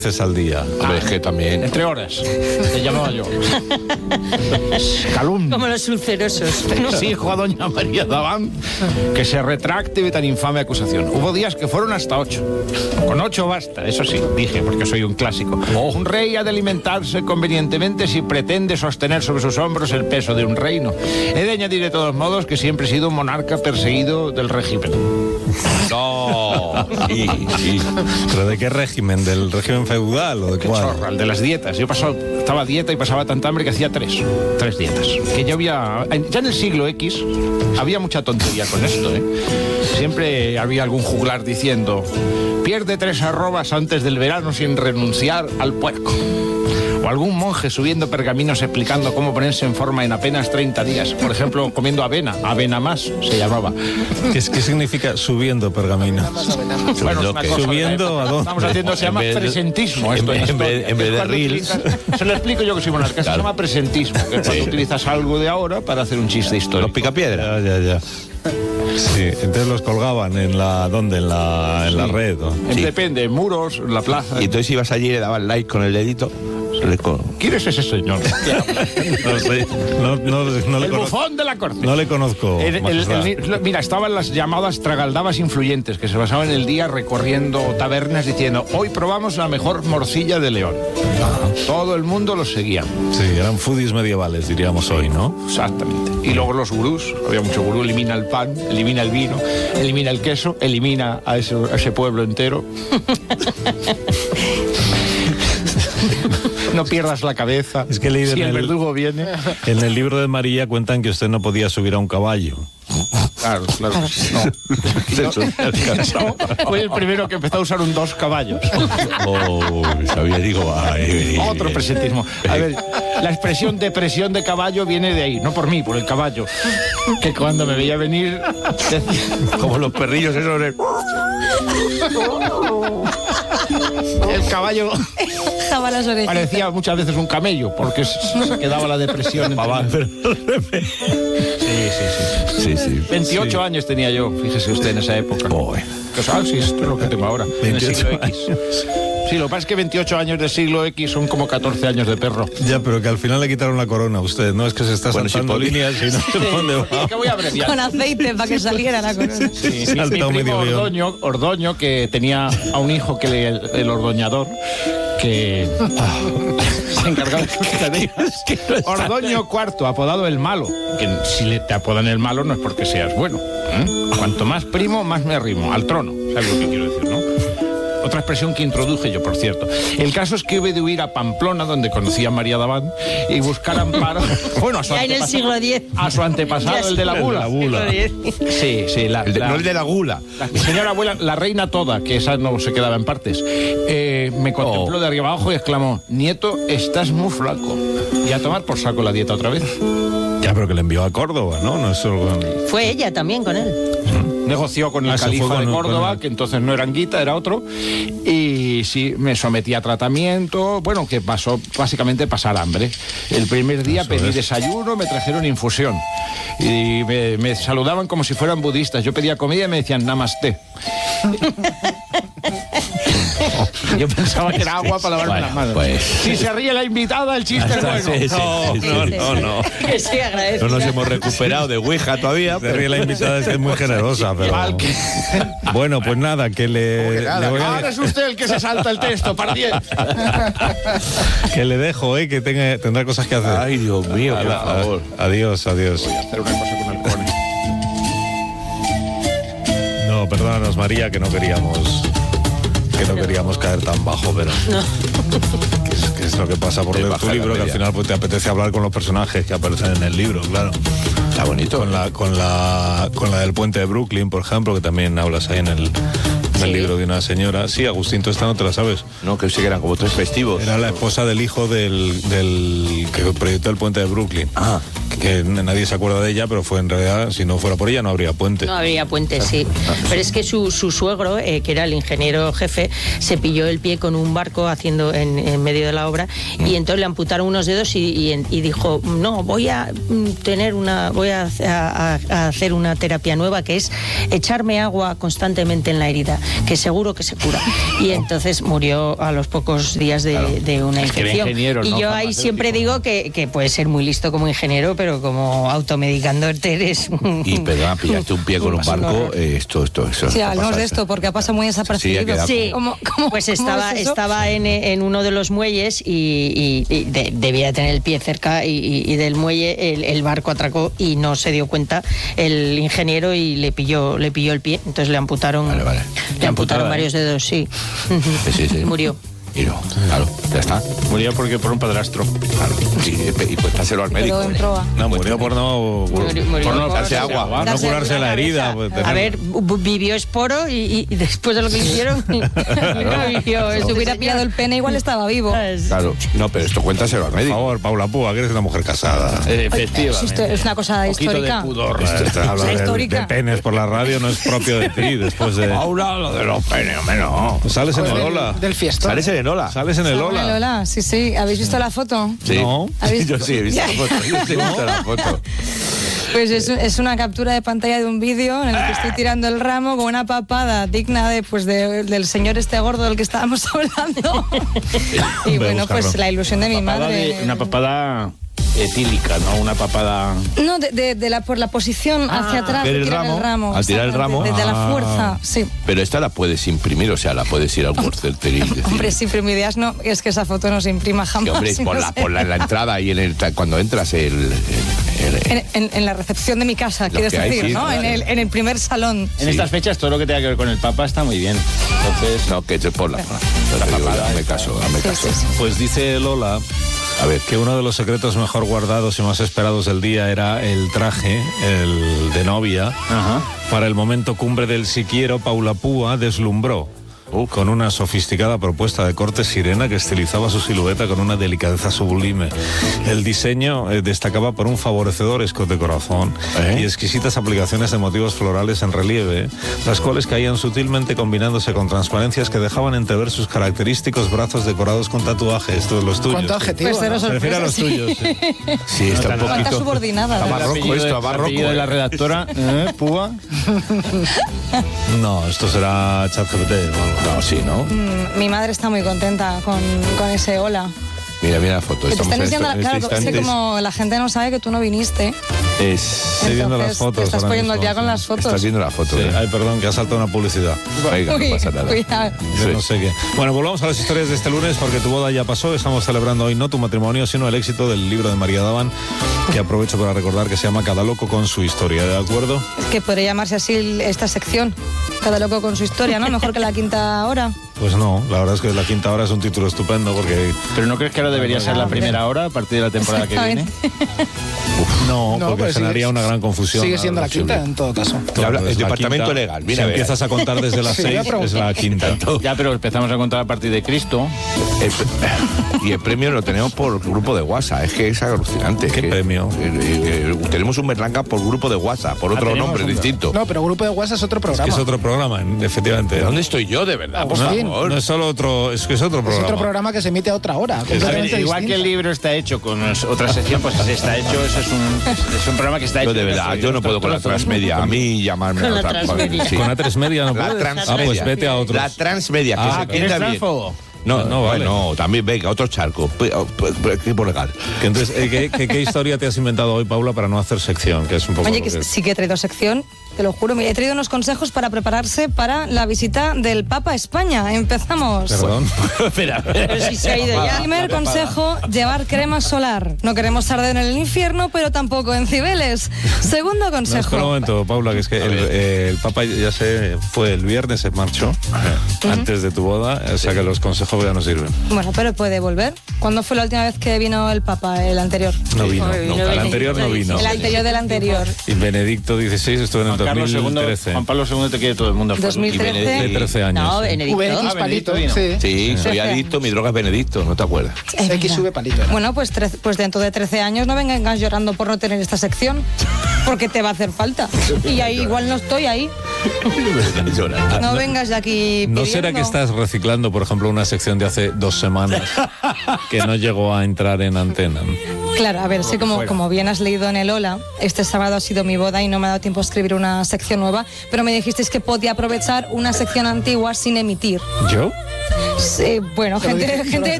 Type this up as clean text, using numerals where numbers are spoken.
veces al día. Hombre, es que también. Entre horas, te llamaba yo. Calumnia. Como los ulcerosos. Exijo a doña María Davant que se retracte de tan infame acusación. Hubo días que fueron hasta 8. Con 8 basta, eso sí, dije, porque soy un clásico. Un rey ha de alimentarse convenientemente si pretende sostener sobre sus hombros el peso de un reino. He de añadir de todos modos que siempre he sido un monarca perseguido del régimen. No. Sí. ¿Pero de qué régimen? ¿Del régimen feudal o de cuál? Chorra, el de las dietas. Yo estaba a dieta y pasaba tanta hambre que hacía 3 dietas. Que ya en el siglo X había mucha tontería con esto, ¿eh? Siempre había algún juglar diciendo: pierde 3 arrobas antes del verano sin renunciar al puerco. O algún monje subiendo pergaminos explicando cómo ponerse en forma en apenas 30 días. Por ejemplo, comiendo avena más, se llamaba. ¿Qué significa subiendo pergamino? Bueno, es una cosa, ¿Subiendo a dónde? Estamos haciendo, se llama presentismo. En vez de reels. Se lo explico yo que soy monarca. Se llama presentismo, que es cuando utilizas algo de ahora para hacer un chiste histórico. Los picapiedras. Ya. Sí, entonces los colgaban en la red, ¿no? Sí. Depende, en muros, en la plaza. Y entonces ibas allí y le dabas like con el dedito. ¿Quién es ese señor? No sé, no le El conozco. bufón de la corte. No le conozco. Mira, estaban las llamadas tragaldabas influyentes que se basaban en el día recorriendo tabernas diciendo: hoy probamos la mejor morcilla de León. Todo el mundo los seguía. Sí, eran foodies medievales, diríamos hoy, ¿no? Exactamente. Y luego los gurús, había mucho gurú: elimina el pan, elimina el vino, elimina el queso, elimina a ese pueblo entero. No pierdas la cabeza. Es que he leído si en el verdugo viene. En el libro de María cuentan que usted no podía subir a un caballo. Claro. No, fue el primero que empezó a usar un 2 caballos. Sabía, digo, Otro presentismo. A ver, la expresión depresión de caballo viene de ahí, no por mí, por el caballo. Que cuando me veía venir, decía, como los perrillos esos de... el caballo Jaba las orejas. parecía muchas veces un camello, porque se quedaba la depresión. Sí. 28 años tenía yo, fíjese usted, en esa época. Sí, esto es lo que tengo ahora, en el siglo X. Sí, lo que pasa es que 28 años del siglo X son como 14 años de perro. Ya, pero que al final le quitaron la corona a usted. No es que se está saltando líneas y no sé dónde va. Que voy a abreviar. Con aceite para que saliera la corona. Sí, mi primo Ordoño, que tenía a un hijo que el ordoñador, que se encargaba de Ordoño IV, apodado el malo. Que si te apodan el malo no es porque seas bueno. Cuanto más primo, más me arrimo al trono. ¿Sabes lo que quiero decir, no? Otra expresión que introduje yo, por cierto. El caso es que hube de huir a Pamplona, donde conocí a María Davant, y buscar amparo. Bueno, a su ya en el siglo X. A su antepasado, el de la gula. Sí, no el de la gula. Mi señora abuela, la reina toda, que esa no se quedaba en partes, me contempló de arriba abajo y exclamó: nieto, estás muy flaco. Y a tomar por saco la dieta otra vez. Ya, pero que le envió a Córdoba, ¿no? No es solo... Fue ella también con él. Negoció con el califa de Córdoba, que entonces no era Anguita, era otro, y sí, me sometí a tratamiento, bueno, que pasó básicamente pasar hambre. El primer día pedí desayuno, me trajeron infusión, y me saludaban como si fueran budistas. Yo pedía comida y me decían namaste. Yo pensaba que era agua para lavarme las manos. Pues... Si se ríe la invitada, el chiste es bueno. No. Que sí, agradezco. No nos hemos recuperado de Ouija todavía. Se ríe la invitada, es muy generosa, pero... Bueno, pues nada, que le voy a... Ahora es usted el que se salta el texto, pardiez. Que le dejo, que tendrá cosas que hacer. Ay, Dios mío, por favor. Adiós. Voy a hacer una cosa con el cone. No, perdónanos, María, que no queríamos caer tan bajo, pero... No. Que es lo que pasa por leer tu libro, que al final pues te apetece hablar con los personajes que aparecen en el libro, claro. Está bonito. Con la del puente de Brooklyn, por ejemplo, que también hablas ahí en el libro de una señora. Sí, Agustín, tú esta no te la sabes. No, que sí que eran como 3 festivos. Era la esposa del hijo del que proyectó el puente de Brooklyn. Que nadie se acuerda de ella, pero fue en realidad, si no fuera por ella, no habría puente. No habría puente, sí. Pero es que su suegro, que era el ingeniero jefe, se pilló el pie con un barco haciendo en medio de la obra, y entonces le amputaron unos dedos y dijo: no, voy a hacer una terapia nueva, que es echarme agua constantemente en la herida. que seguro que se cura. Y entonces murió a los pocos días de una infección. Y yo ahí siempre digo que puedes ser muy listo como ingeniero, pero como automedicándote eres Y perdona, pillaste un pie con un barco, esto. Sí, hablamos de esto porque ha pasado muy desapercibido. Sí, pues estaba en uno de los muelles y debía tener el pie cerca y del muelle el barco atracó y no se dio cuenta el ingeniero y le pilló el pie, entonces le amputaron. Vale. Le amputaron varios dedos, sí. Sí. Murió. Y no, claro, ya está. Murió por un padrastro. Claro. Y cuéntaselo al médico. No, murió por no darse agua. No curarse la herida. A ver, vivió esporo y después de lo que le hicieron, no vivió. Si hubiera pillado el pene, igual estaba vivo. Claro, no, pero esto cuéntaselo al médico. Por favor, Paula Púa, que eres una mujer casada. Efectivamente. Es una cosa histórica. De pudor. Hablar de penes por la radio no es propio de ti. Después de Paula, lo de los penes, hombre, no. Sales en el Lola. Del fiestón. Sales en el Lola. Sales en el Lola. Lola, sí. ¿Habéis visto la foto? Sí. No. Yo sí he visto la foto. La foto. Pues es una captura de pantalla de un vídeo en el que estoy tirando el ramo con una papada digna del señor este gordo del que estábamos hablando. Y bueno, pues la ilusión de mi madre. Una papada etílica, ¿no? Una papada... No, por la posición hacia atrás de tirar el ramo. Al tirar el ramo. De la fuerza, sí. Pero esta la puedes imprimir, o sea, la puedes ir al porcel y decir... Hombre, si imprimirías, no, es que esa foto no se imprima jamás. Que, hombre, ponla en la entrada y cuando entras en la recepción de mi casa, quieres decir, ¿no? Claro. En el primer salón. En estas fechas todo lo que tenga que ver con el Papa está muy bien. Entonces... No, que por la papada. Hazme caso. Sí. Pues dice Lola... A ver, que uno de los secretos mejor guardados y más esperados del día era el traje, el de novia. Ajá. Para el momento cumbre del si quiero, Paula Púa deslumbró con una sofisticada propuesta de corte sirena que estilizaba su silueta con una delicadeza sublime. El diseño destacaba por un favorecedor escote corazón y exquisitas aplicaciones de motivos florales en relieve, las cuales caían sutilmente combinándose con transparencias que dejaban entrever sus característicos brazos decorados con tatuajes. Todos los tuyos. ¿Cuánto adjetivo? Pues Se refiere a los tuyos. Sí, está un ¿Cuánta poquito... subordinada? Está barroco esto, barroco. de la redactora, Púa. No, esto será ChatGPT. No, sí, ¿no? Mi madre está muy contenta con ese hola. Mira la foto. Te están diciendo, claro, es que instantes. como la gente no sabe que tú no viniste, Estoy viendo las fotos. te estás ahora poniendo mismo, ya con las fotos. Estás viendo la foto. Sí. Ay, perdón, que ha saltado una publicidad. Venga, no pasa nada. Cuidado. Yo no sé qué. Bueno, volvamos a las historias de este lunes porque tu boda ya pasó. Estamos celebrando hoy no tu matrimonio, sino el éxito del libro de María Daván, que aprovecho para recordar que se llama Cada loco con su historia, ¿de acuerdo? Es que podría llamarse así esta sección. Cada loco con su historia, ¿no? Mejor que La Quinta Hora. Pues no, la verdad es que La Quinta Hora es un título estupendo porque... ¿Pero no crees que ahora debería ser la primera hora a partir de la temporada que viene? No, porque pues generaría una gran confusión. Sigue siendo la quinta en todo caso. El departamento legal. Mira, si empiezas a contar desde las 6, es la quinta. Ya, pero empezamos a contar a partir de Cristo. Y el premio lo tenemos por grupo de WhatsApp. Es que es alucinante. ¿Qué premio? Tenemos un Berlanga por grupo de WhatsApp, por otro nombre distinto. No, pero grupo de WhatsApp es otro programa. Es otro programa, efectivamente. ¿De dónde estoy yo, de verdad? Por favor. No es solo otro, es que es otro programa. Es otro programa que se emite a otra hora. A ver, completamente igual que el distinta. libro está hecho con otra sección, pues está hecho, eso es un programa que está hecho. Yo de verdad, yo no puedo con la transmedia. A mí llamarme Con a la otra transmedia. sí. Con A3 Media no La puedes. transmedia. Ah, pues vete a otros. La transmedia, que se ¿Eres entienda bien. transfobo? No, vale. bueno, también venga, otro charco. Equipo legal. Que entonces, ¿qué historia te has inventado hoy, Paula, para no hacer sección? Que es un poco Oye, lo que sí que he traído sección, te lo juro. He traído unos consejos para prepararse para la visita del Papa a España. Empezamos. Perdón. Espera. Pero si se ha ido ya. Primer consejo, llevar crema solar. No queremos arder en el infierno, pero tampoco en Cibeles. Segundo No, consejo. espera un momento, Paula, que es que el Papa ya se fue el viernes, se marchó antes de tu boda, o sea que los consejos ya no sirven. Bueno, pero puede volver. ¿Cuándo fue la última vez que vino el Papa, el anterior? No vino, Ay, nunca. no El anterior no vino. El anterior del anterior. Y Benedicto XVI estuvo en el Juan 2013. Pablo II te quiere todo el mundo. 2013. De 13 años. No, sí. Benedicto. VX palito, vino. sí. Sí, soy adicto, mi droga es Benedicto, ¿no te acuerdas? X sube palito. era. Bueno, pues dentro de 13 años no vengas llorando por no tener esta sección, porque te va a hacer falta. Y ahí igual no estoy ahí. No vengas de aquí ¿No pidiendo. será que estás reciclando, por ejemplo, una sección de hace 2 semanas que no llegó a entrar en antena? Claro, a ver, sí, como bien has leído en el Hola, este sábado ha sido mi boda y no me ha dado tiempo a escribir una sección nueva, pero me dijisteis que podía aprovechar una sección antigua sin emitir. ¿Yo? Sí, bueno, gente